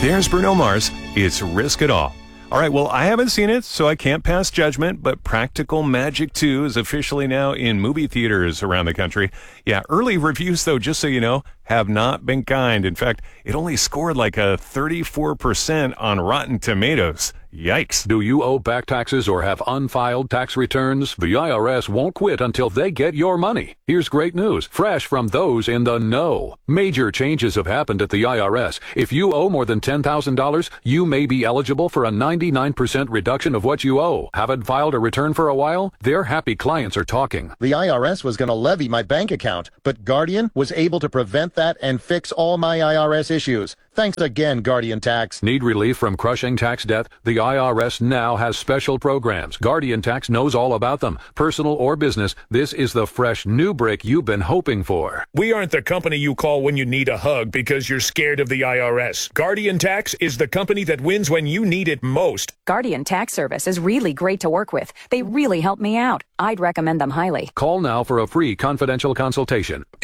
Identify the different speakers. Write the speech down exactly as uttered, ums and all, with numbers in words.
Speaker 1: There's Bruno Mars. It's Risk It All. All right, well, I haven't seen it, so I can't pass judgment, but Practical Magic two is officially now in movie theaters around the country. Yeah, early reviews, though, just so you know, have not been kind. In fact, it only scored like a thirty-four percent on Rotten Tomatoes. Yikes.
Speaker 2: Do you owe back taxes or have unfiled tax returns? The I R S won't quit until they get your money. Here's great news, fresh from those in the know. Major changes have happened at the I R S. If you owe more than ten thousand dollars, you may be eligible for a ninety-nine percent reduction of what you owe. Haven't filed a return for a while? Their happy clients are talking.
Speaker 3: The I R S was going to levy my bank account, but Guardian was able to prevent that and fix all my I R S issues. Thanks again, Guardian Tax.
Speaker 2: Need relief from crushing tax debt? The I R S now has special programs. Guardian Tax knows all about them. Personal or business, this is the fresh new break you've been hoping for.
Speaker 4: We aren't the company you call when you need a hug because you're scared of the I R S. Guardian Tax is the company that wins when you need it most.
Speaker 5: Guardian Tax Service is really great to work with. They really help me out. I'd recommend them highly.
Speaker 2: Call now for a free confidential consultation.